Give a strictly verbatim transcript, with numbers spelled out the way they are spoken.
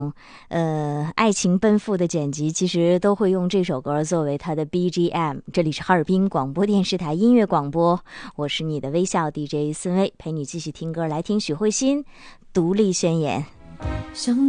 呃，爱情奔赴的剪辑，其实都会用这首歌作为它的 B G M。这里是哈尔滨广播电视台音乐广播，我是你的微笑 D J 孙薇，陪你继续听歌，来听许慧欣《独立宣言》。